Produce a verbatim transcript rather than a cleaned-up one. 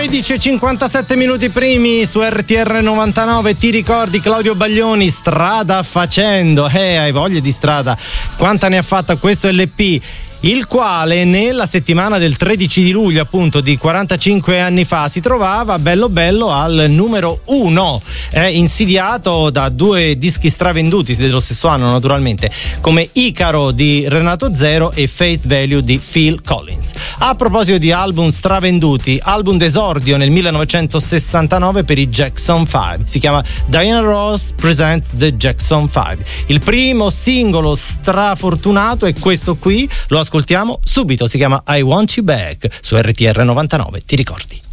tredici e cinquantasette minuti primi su R T R novantanove. Ti ricordi Claudio Baglioni, Strada facendo? Eh, hai voglia di strada? Quanta ne ha fatta questo L P? Il quale nella settimana del tredici di luglio, appunto, di quarantacinque anni fa si trovava bello bello al numero uno, eh, insidiato da due dischi stravenduti dello stesso anno naturalmente, come Icaro di Renato Zero e Face Value di Phil Collins. A proposito di album stravenduti, album d'esordio nel millenovecentosessantanove per i Jackson cinque, si chiama Diana Ross Presents the Jackson cinque. Il primo singolo strafortunato è questo qui, lo ascoltiamo subito, si chiama I Want You Back su R T R novantanove, ti ricordi?